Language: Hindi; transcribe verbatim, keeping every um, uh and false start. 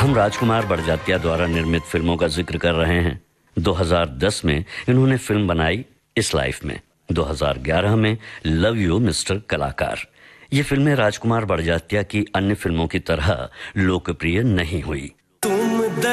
हम राजकुमार बड़जात्या द्वारा निर्मित फिल्मों का जिक्र कर रहे हैं। दो हज़ार दस में इन्होंने फिल्म बनाई इस लाइफ में। दो हज़ार ग्यारह में लव यू मिस्टर कलाकार। ये फिल्में राजकुमार बड़जात्या की अन्य फिल्मों की तरह लोकप्रिय नहीं हुई।